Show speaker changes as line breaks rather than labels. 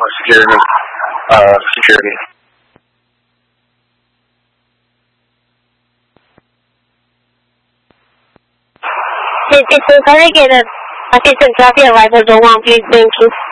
security.
请可以给的发现证照片来的中网，please, thank you.